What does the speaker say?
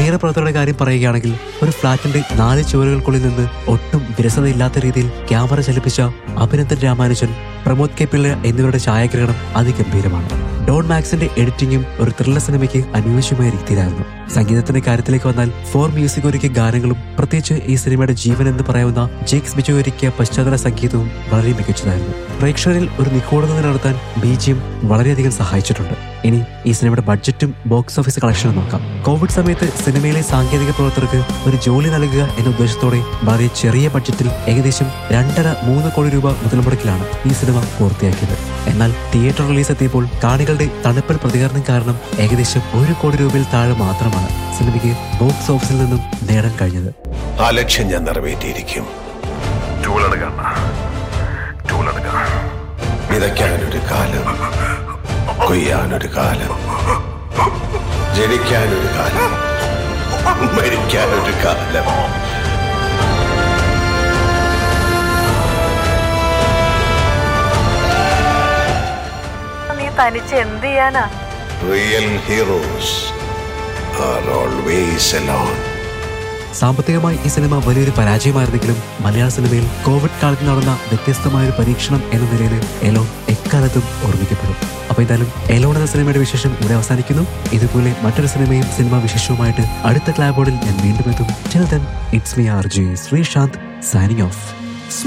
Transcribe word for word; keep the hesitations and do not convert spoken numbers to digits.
അണിയറ പ്രവർത്തകരുടെ കാര്യം പറയുകയാണെങ്കിൽ ഒരു ഫ്ളാറ്റിന്റെ നാല് ചുവരുകൾക്കുള്ളിൽ നിന്ന് ഒട്ടും വിരസതയില്ലാത്ത രീതിയിൽ ക്യാമറ ചലിപ്പിച്ച അഭിനന്ദൻ രാമാനുജൻ, പ്രമോദ് കെ പിള്ള എന്നിവരുടെ ഛായാഗ്രഹണം അതിഗംഭീരമാണ്. ഡോൺ മാക്സിന്റെ എഡിറ്റിംഗും ഒരു ത്രില്ലർ സിനിമയ്ക്ക് അനുയോജ്യമായ രീതിയിലായിരുന്നു. സംഗീതത്തിന്റെ കാര്യത്തിലേക്ക് വന്നാൽ ഫോർ മ്യൂസിക് ഒരുക്കിയ ഗാനങ്ങളും പ്രത്യേകിച്ച് ഈ സിനിമയുടെ ജീവൻ എന്ന് പറയാവുന്ന ജേക്സ് ബിജോ ഒരുക്കിയ പശ്ചാത്തല സംഗീതവും വളരെ മികച്ചതായിരുന്നു. പ്രേക്ഷകരിൽ ഒരു നിഗൂഢത നിലനിർത്താൻ ബിജിഎം വളരെയധികം സഹായിച്ചിട്ടുണ്ട്. ഇനി ഈ സിനിമയുടെ ബഡ്ജറ്റും ബോക്സ് ഓഫീസ് കളക്ഷനും നോക്കാം. കോവിഡ് സമയത്ത് സിനിമയിലെ സാങ്കേതിക പ്രവർത്തകർക്ക് ഒരു ജോലി നൽകുക എന്ന ഉദ്ദേശത്തോടെ വളരെ ചെറിയ ബഡ്ജറ്റിൽ ഏകദേശം രണ്ടര മൂന്ന് കോടി രൂപ മുതൽ മുടക്കിലാണ് ഈ സിനിമ പൂർത്തിയാക്കിയത്. എന്നാൽ തിയേറ്റർ റിലീസ് എത്തിയപ്പോൾ കാണികളുടെ തണുപ്പൻ പ്രതികരണം കാരണം ഏകദേശം ഒരു കോടി രൂപയിൽ താഴെ മാത്രമാണ് സിനിമയ്ക്ക് ബോക്സ് ഓഫീസിൽ നിന്നും നേടാൻ കഴിഞ്ഞത്. ആ ലക്ഷ്യം ഞാൻ നിറവേറ്റിയിരിക്കും. വിതയ്ക്കാനൊരു കാലം, കൊയ്യാനൊരു കാലം, ജനിക്കാനൊരു കാലം, മരിക്കാനൊരു കാലം. നീ തനിച്ച് എന്ത് ചെയ്യാനാ? Real heroes are always alone. സാമ്പത്തികമായി ഈ സിനിമ വലിയൊരു പരാജയമായിരുന്നെങ്കിലും മലയാള സിനിമയിൽ കോവിഡ് കാലത്ത് നടന്ന വ്യത്യസ്തമായൊരു പരീക്ഷണം എന്ന നിലയിൽ എലോൺ എക്കാലത്തും ഓർമ്മിക്കപ്പെടും. അപ്പൊ എന്തായാലും എലോൺ എന്ന സിനിമയുടെ വിശേഷം ഇവിടെ അവസാനിക്കുന്നു. ഇതുപോലെ മറ്റൊരു സിനിമയും സിനിമാ വിശേഷവുമായിട്ട് അടുത്ത ക്ലാബോർഡിൽ ഞാൻ വീണ്ടും എത്തും. Till then, it's me R J Sreesanth signing off.